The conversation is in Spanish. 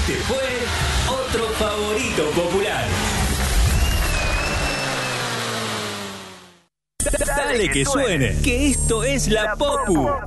Este fue otro favorito popular. Dale que suene, que esto es la Popu.